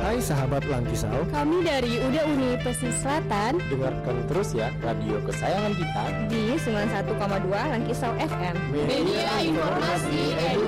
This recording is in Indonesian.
Hai sahabat Langkisau, kami dari UDA Uni Pesisir Selatan. dengarkan terus ya radio kesayangan kita di 91,2 Langkisau FM. Media informasi edukasi.